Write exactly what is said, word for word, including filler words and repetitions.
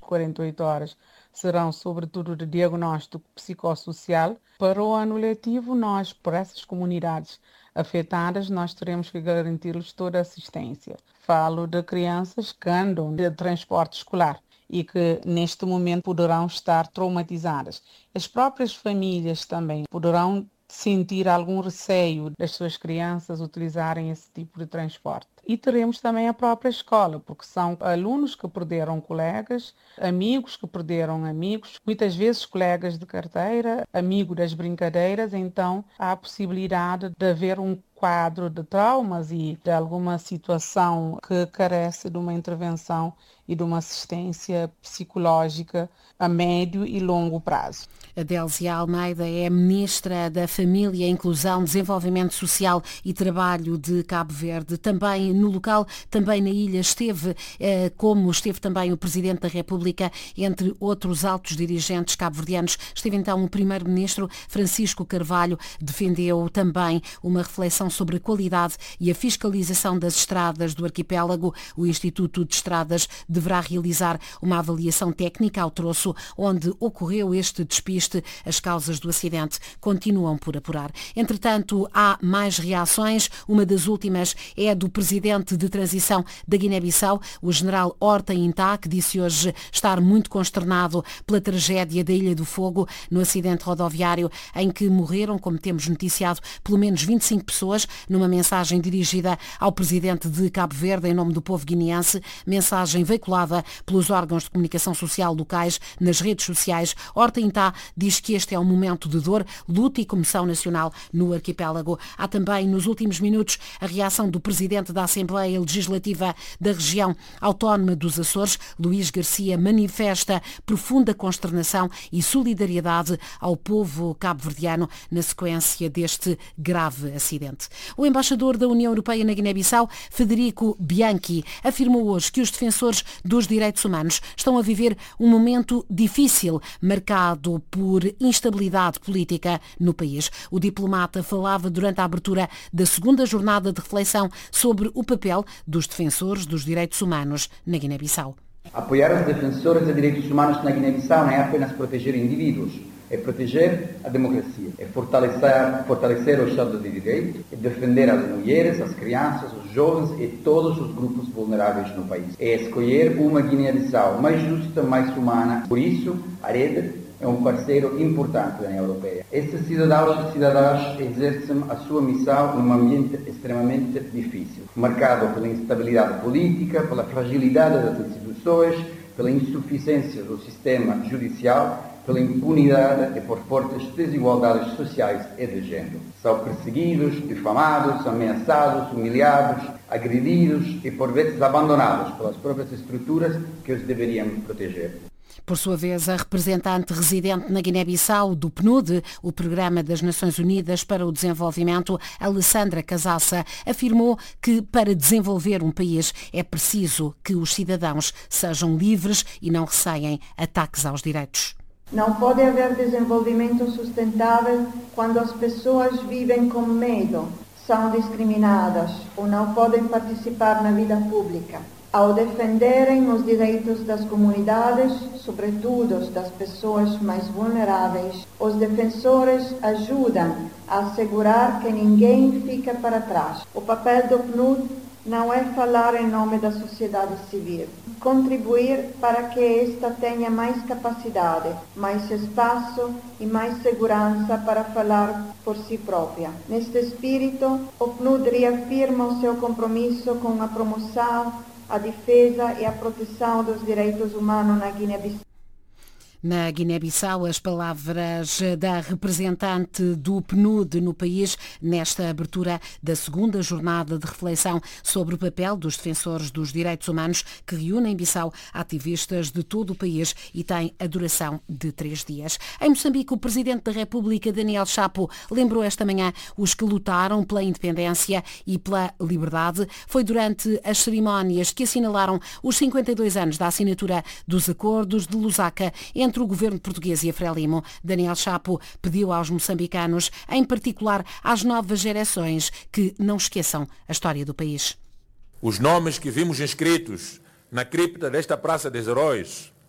quarenta e oito horas serão sobretudo de diagnóstico psicossocial. Para o ano letivo, nós, por essas comunidades afetadas, nós teremos que garantir-lhes toda a assistência. Falo de crianças que andam de transporte escolar e que neste momento poderão estar traumatizadas. As próprias famílias também poderão sentir algum receio das suas crianças utilizarem esse tipo de transporte. E teremos também a própria escola, porque são alunos que perderam colegas, amigos que perderam amigos, muitas vezes colegas de carteira, amigo das brincadeiras, então há a possibilidade de haver um quadro de traumas e de alguma situação que carece de uma intervenção e de uma assistência psicológica a médio e longo prazo. Adélzia Almeida é Ministra da Família, Inclusão, Desenvolvimento Social e Trabalho de Cabo Verde. Também no local, também na ilha, esteve, como esteve também o Presidente da República, entre outros altos dirigentes cabo-verdianos. Esteve então o Primeiro-Ministro Francisco Carvalho, defendeu também uma reflexão sobre a qualidade e a fiscalização das estradas do arquipélago. O Instituto de Estradas deverá realizar uma avaliação técnica ao troço onde ocorreu este despiste. As causas do acidente continuam por apurar. Entretanto, há mais reações. Uma das últimas é a do presidente de transição da Guiné-Bissau, o general Horta Intá, que disse hoje estar muito consternado pela tragédia da Ilha do Fogo, no acidente rodoviário em que morreram, como temos noticiado, pelo menos vinte e cinco pessoas. Numa mensagem dirigida ao presidente de Cabo Verde em nome do povo guineense, mensagem veiculada pelos órgãos de comunicação social locais nas redes sociais, Horta Intá diz que este é um momento de dor, luta e comoção nacional no arquipélago. Há também, nos últimos minutos, a reação do presidente da Assembleia Legislativa da região autónoma dos Açores. Luís Garcia manifesta profunda consternação e solidariedade ao povo cabo-verdiano na sequência deste grave acidente. O embaixador da União Europeia na Guiné-Bissau, Federico Bianchi, afirmou hoje que os defensores dos direitos humanos estão a viver um momento difícil, marcado por instabilidade política no país. O diplomata falava durante a abertura da segunda jornada de reflexão sobre o papel dos defensores dos direitos humanos na Guiné-Bissau. Apoiar os defensores de direitos humanos na Guiné-Bissau não é apenas proteger indivíduos, é proteger a democracia, é fortalecer, fortalecer o Estado de Direito, é defender as mulheres, as crianças, os jovens e todos os grupos vulneráveis no país. É escolher uma Guiné-Bissau mais justa, mais humana. Por isso, a rede é um parceiro importante da União Europeia. Estes cidadãos e cidadãs exercem a sua missão num ambiente extremamente difícil, marcado pela instabilidade política, pela fragilidade das instituições, pela insuficiência do sistema judicial, pela impunidade e por fortes desigualdades sociais e de género. São perseguidos, difamados, ameaçados, humilhados, agredidos e por vezes abandonados pelas próprias estruturas que os deveriam proteger. Por sua vez, a representante residente na Guiné-Bissau do P N U D, o Programa das Nações Unidas para o Desenvolvimento, Alessandra Casaça, afirmou que para desenvolver um país é preciso que os cidadãos sejam livres e não receiem ataques aos direitos. Não pode haver desenvolvimento sustentável quando as pessoas vivem com medo, são discriminadas ou não podem participar na vida pública. Ao defenderem os direitos das comunidades, sobretudo os das pessoas mais vulneráveis, os defensores ajudam a assegurar que ninguém fica para trás. O papel do P N U D não é falar em nome da sociedade civil, contribuir para que esta tenha mais capacidade, mais espaço e mais segurança para falar por si própria. Neste espírito, o P N U D reafirma o seu compromisso com a promoção, a defesa e a proteção dos direitos humanos na Guiné-Bissau. Na Guiné-Bissau, as palavras da representante do P N U D no país nesta abertura da segunda jornada de reflexão sobre o papel dos defensores dos direitos humanos que reúnem em Bissau ativistas de todo o país e tem a duração de três dias. Em Moçambique, o Presidente da República, Daniel Chapo, lembrou esta manhã os que lutaram pela independência e pela liberdade. Foi durante as cerimónias que assinalaram os cinquenta e dois anos da assinatura dos acordos de Lusaka entre Entre o governo português e a Frelimo. Daniel Chapo pediu aos moçambicanos, em particular às novas gerações, que não esqueçam a história do país. Os nomes que vimos inscritos na cripta desta Praça dos Heróis